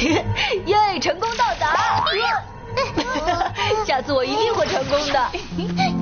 耶，成功到达！下次我一定会成功的。